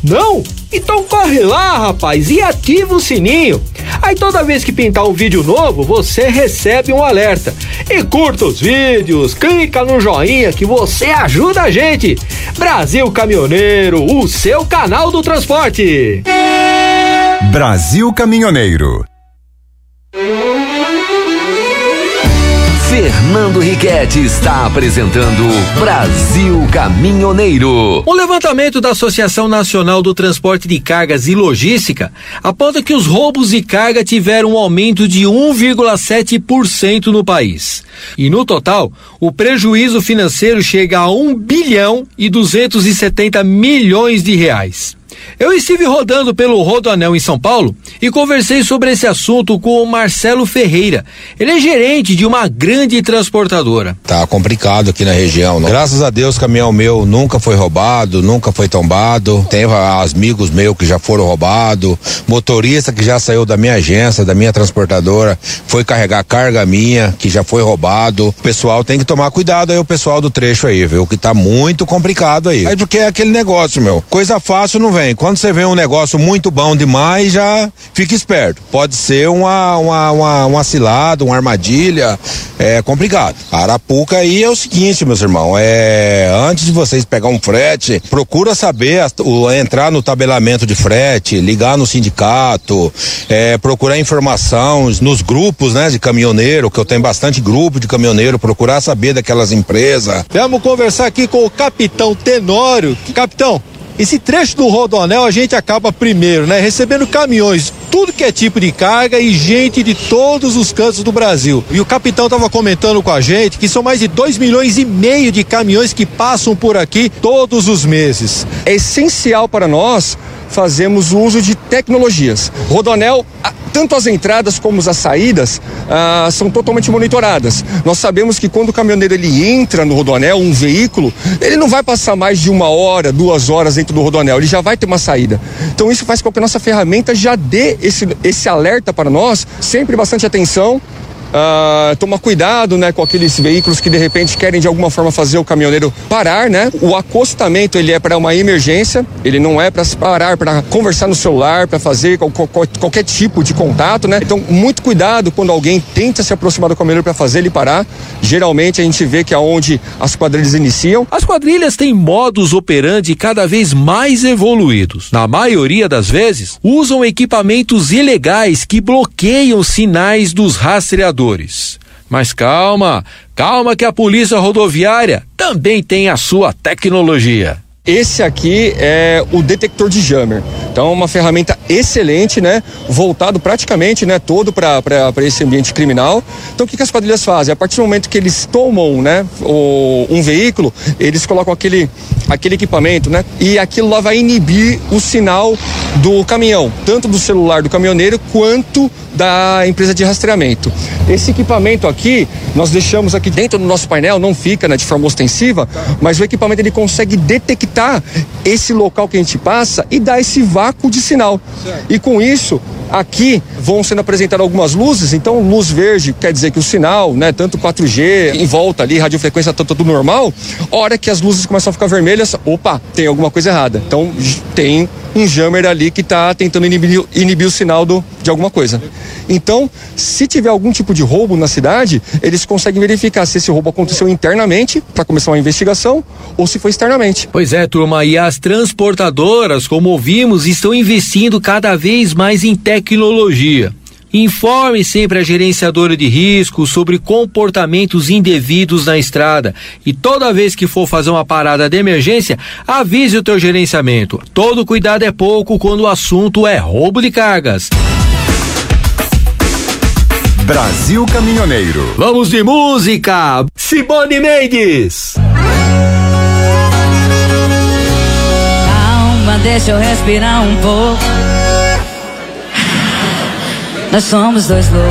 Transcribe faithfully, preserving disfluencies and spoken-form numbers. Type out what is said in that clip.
Não? Então corre lá, rapaz, e ativa o sininho. Aí toda vez que pintar um vídeo novo, você recebe um alerta. E curta os vídeos, clica no joinha que você ajuda a gente. Brasil Caminhoneiro, o seu canal do transporte. Brasil Caminhoneiro. Fernando Riquetti está apresentando Brasil Caminhoneiro. Um levantamento da Associação Nacional do Transporte de Cargas e Logística aponta que os roubos de carga tiveram um aumento de um vírgula sete por cento no país. E no total, o prejuízo financeiro chega a um bilhão e duzentos e setenta milhões de reais. Eu estive rodando pelo Rodoanel em São Paulo e conversei sobre esse assunto com o Marcelo Ferreira. Ele é gerente de uma grande transportadora. Tá complicado aqui na região, não? Graças a Deus, caminhão meu nunca foi roubado, nunca foi tombado. Tem amigos meus que já foram roubados, motorista que já saiu da minha agência, da minha transportadora, foi carregar carga minha, que já foi roubado. O pessoal tem que tomar cuidado aí, o pessoal do trecho aí, viu? Que tá muito complicado aí. É porque é aquele negócio, meu. Coisa fácil não vem. Quando você vê um negócio muito bom demais, já fica esperto. Pode ser uma, uma, uma, uma cilada, uma armadilha, é complicado. A Arapuca aí é o seguinte, meus irmãos, é, antes de vocês pegar um frete, procura saber, o, entrar no tabelamento de frete, ligar no sindicato, é, procurar informação nos grupos, né, de caminhoneiro, que eu tenho bastante grupo de caminhoneiro, procurar saber daquelas empresas. Vamos conversar aqui com o capitão Tenório. Capitão, esse trecho do Rodoanel a gente acaba primeiro, né? Recebendo caminhões, tudo que é tipo de carga e gente de todos os cantos do Brasil. E o capitão estava comentando com a gente que são mais de dois milhões e meio de caminhões que passam por aqui todos os meses. É essencial para nós fazermos uso de tecnologias. Rodoanel, tanto as entradas como as saídas ah, são totalmente monitoradas. Nós sabemos que quando o caminhoneiro ele entra no Rodoanel, um veículo, ele não vai passar mais de uma hora, duas horas dentro do Rodoanel, ele já vai ter uma saída. Então isso faz com que a nossa ferramenta já dê esse, esse alerta para nós, sempre bastante atenção. Uh, tomar cuidado, né, com aqueles veículos que de repente querem de alguma forma fazer o caminhoneiro parar, né? O acostamento ele é para uma emergência, ele não é para se parar, para conversar no celular, para fazer qual, qual, qualquer tipo de contato, né? Então muito cuidado quando alguém tenta se aproximar do caminhoneiro para fazer ele parar. Geralmente a gente vê que é onde as quadrilhas iniciam. As quadrilhas têm modus operandi cada vez mais evoluídos. Na maioria das vezes, usam equipamentos ilegais que bloqueiam sinais dos rastreadores. Mas calma, calma que a Polícia Rodoviária também tem a sua tecnologia. Esse aqui é o detector de jammer. Então, é uma ferramenta excelente, né? Voltado praticamente, né, todo para esse ambiente criminal. Então, o que, que as quadrilhas fazem? A partir do momento que eles tomam, né, o, um veículo, eles colocam aquele, aquele equipamento, né? E aquilo lá vai inibir o sinal do caminhão, tanto do celular do caminhoneiro quanto da empresa de rastreamento. Esse equipamento aqui, nós deixamos aqui dentro do nosso painel, não fica, né, de forma ostensiva, mas o equipamento ele consegue detectar esse local que a gente passa e dar esse vácuo de sinal. E com isso, aqui vão sendo apresentadas algumas luzes, então luz verde quer dizer que o sinal, né, tanto quatro G, em volta ali, radiofrequência, tá tudo normal. Hora que as luzes começam a ficar vermelhas, opa, tem alguma coisa errada. Então tem um jammer ali que está tentando inibir, inibir o sinal do, de alguma coisa. Então, se tiver algum tipo de roubo na cidade, eles conseguem verificar se esse roubo aconteceu internamente, para começar uma investigação, ou se foi externamente. Pois é, turma, e as transportadoras, como ouvimos, estão investindo cada vez mais em tecnologia. Informe sempre a gerenciadora de risco sobre comportamentos indevidos na estrada e toda vez que for fazer uma parada de emergência, avise o teu gerenciamento. Todo cuidado é pouco quando o assunto é roubo de cargas. Brasil Caminhoneiro. Vamos de música! Simone Mendes! Calma, deixa eu respirar um pouco. Nós somos dois loucos.